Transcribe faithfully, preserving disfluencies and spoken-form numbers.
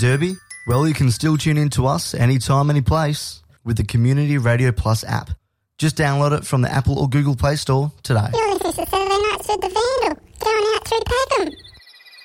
Derby? Well, you can still tune in to us anytime, any place with the Community Radio Plus app. Just download it from the Apple or Google Play Store today. You're listening to Saturday Nights with the Vandal, going out through Peckham.